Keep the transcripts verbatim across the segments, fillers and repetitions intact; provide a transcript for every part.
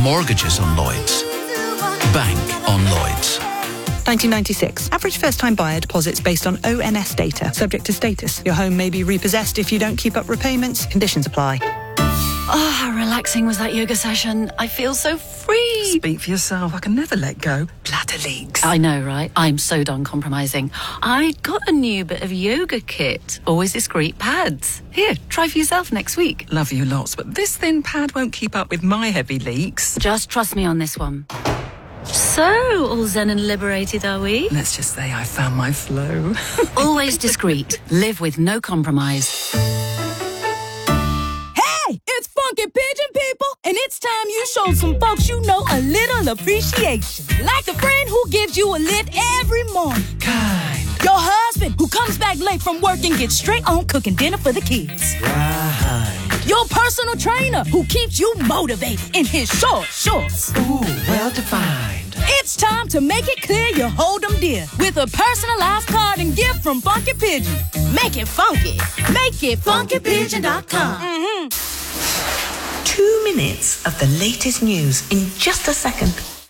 Mortgages on Lloyds. Bank on Lloyds. nineteen ninety-six. Average first-time buyer deposits based on O N S data. Subject to status. Your home may be repossessed if you don't keep up repayments. Conditions apply. Oh, how relaxing was that yoga session. I feel so free. Speak for yourself. I can never let go. Bladder leaks. I know, right? I'm so done compromising. I got a new bit of yoga kit. Always discreet pads. Here, try for yourself next week. Love you lots, but this thin pad won't keep up with my heavy leaks. Just trust me on this one. So, all zen and liberated, are we? Let's just say I found my flow. Always discreet. Live with no compromise. Hey, it's Funky Pigeon people, and it's time you showed some folks you know a little appreciation. Like the friend who gives you a lift every morning. Kind. Your husband who comes back late from work and gets straight on cooking dinner for the kids. Right. Your personal trainer who keeps you motivated in his short shorts. Ooh, well defined. It's time to make it clear you hold them dear with a personalized card and gift from Funky Pigeon. Make it funky. Make it funky pigeon dot com. Mm-hmm. Two minutes of the latest news in just a second.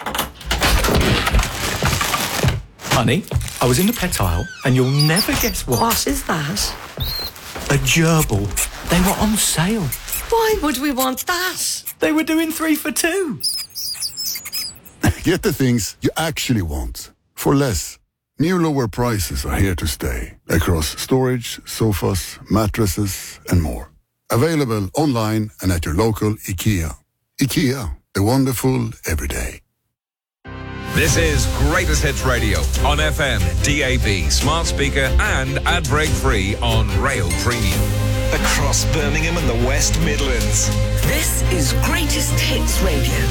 Honey, I was in the pet aisle and you'll never guess what. What is that? A gerbil. They were on sale. Why would we want that? They were doing three for two. Get the things you actually want for less. New lower prices are here to stay across storage, sofas, mattresses and more. Available online and at your local IKEA. IKEA, the wonderful everyday. This is Greatest Hits Radio on F M, D A B, smart speaker and ad break free on Rail Premium. Across Birmingham and the West Midlands. This is Greatest Hits Radio.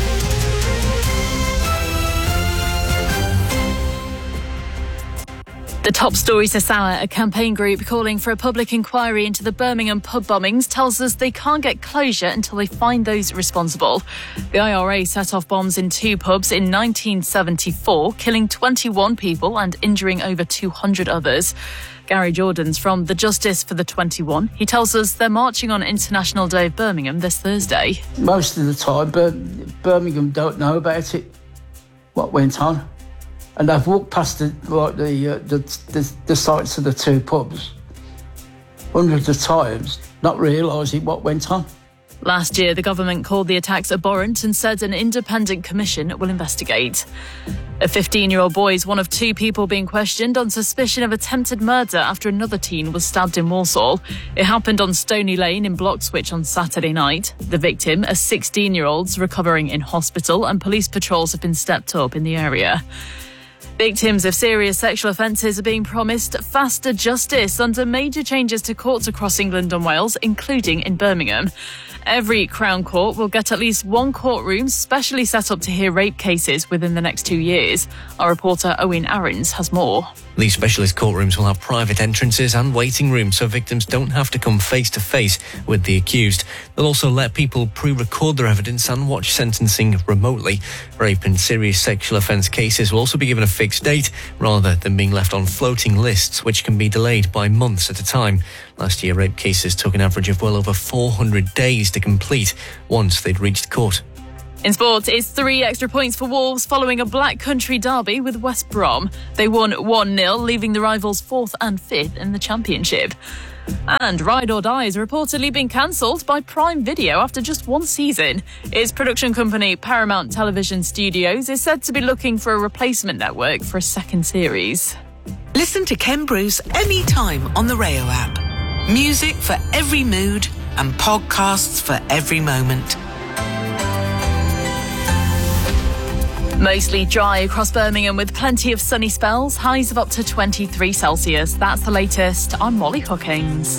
The top stories this hour, a campaign group calling for a public inquiry into the Birmingham pub bombings tells us they can't get closure until they find those responsible. The I R A set off bombs in two pubs in nineteen seventy-four, killing twenty-one people and injuring over two hundred others. Gary Jordan's from the Justice for the twenty-one. He tells us they're marching on International Day of Birmingham this Thursday. Most of the time, Birmingham don't know about it, what went on. And I've walked past the like the, uh, the, the the sites of the two pubs hundreds of times, not realising what went on. Last year, the government called the attacks abhorrent and said an independent commission will investigate. A fifteen-year-old boy is one of two people being questioned on suspicion of attempted murder after another teen was stabbed in Walsall. It happened on Stony Lane in Bloxwich on Saturday night. The victim, a sixteen-year-old, is recovering in hospital and police patrols have been stepped up in the area. Victims of serious sexual offences are being promised faster justice under major changes to courts across England and Wales, including in Birmingham. Every Crown Court will get at least one courtroom specially set up to hear rape cases within the next two years. Our reporter Owen Aarons has more. These specialist courtrooms will have private entrances and waiting rooms so victims don't have to come face to face with the accused. They'll also let people pre-record their evidence and watch sentencing remotely. Rape and serious sexual offence cases will also be given a fixed date rather than being left on floating lists, which can be delayed by months at a time. Last year, rape cases took an average of well over four hundred days to complete once they'd reached court. In sport, it's three extra points for Wolves following a Black Country derby with West Brom. They won one nil, leaving the rivals fourth and fifth in the Championship. And Ride or Die has reportedly been cancelled by Prime Video after just one season. Its production company, Paramount Television Studios, is said to be looking for a replacement network for a second series. Listen to Ken Bruce anytime on the Rayo app. Music for every mood and podcasts for every moment. Mostly dry across Birmingham with plenty of sunny spells, highs of up to twenty-three Celsius. That's the latest. I'm Molly Hookings.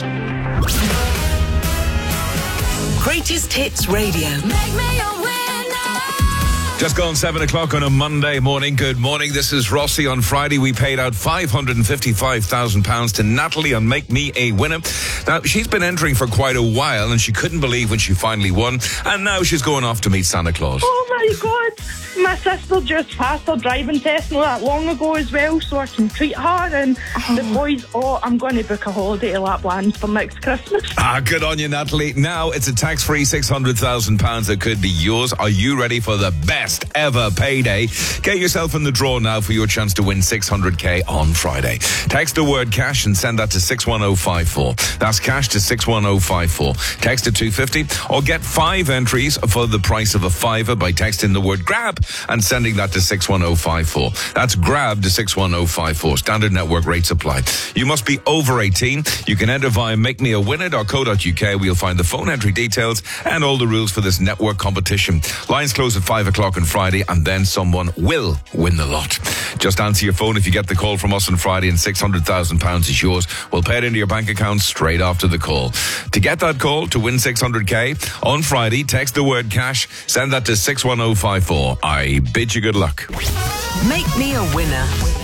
Greatest Hits Radio. Make me a winner. Just gone seven o'clock on a Monday morning. Good morning. This is Rossi. On Friday, we paid out five hundred fifty-five thousand pounds to Natalie on Make Me a Winner. Now, she's been entering for quite a while and she couldn't believe when she finally won. And now she's going off to meet Santa Claus. Oh, my my God. My sister just passed her driving test not that long ago as well, so I can treat her. And oh. the boys, oh, I'm going to book a holiday to Lapland for next Christmas. Ah, good on you, Natalie. Now it's a tax-free six hundred thousand pounds that could be yours. Are you ready for the best ever payday? Get yourself in the draw now for your chance to win six hundred k on Friday. Text the word cash and send that to six one oh five four. That's cash to six one oh five four. Text to two fifty or get five entries for the price of a fiver by texting the word grab and sending that to six one oh five four. That's grab to six one oh five four. Standard network rates apply. You must be over eighteen. You can enter via make me a winner dot co dot uk where you'll find the phone entry details and all the rules for this network competition. Lines close at five o'clock on Friday and then someone will win the lot. Just answer your phone if you get the call from us on Friday and six hundred thousand pounds is yours. We'll pay it into your bank account straight after the call. To get that call to win six hundred k on Friday, text the word cash, send that to six one oh five four. I bid you good luck. Make me a winner.